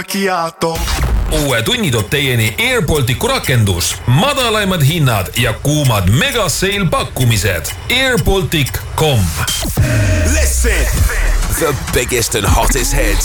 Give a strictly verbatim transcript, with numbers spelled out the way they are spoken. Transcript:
Macchiato. Uue tunni toob teieni AirBalticu rakendus, madalaimad hinnad ja kuumad megaseil pakkumised. airbaltic dot com. Listen. The biggest and hottest hits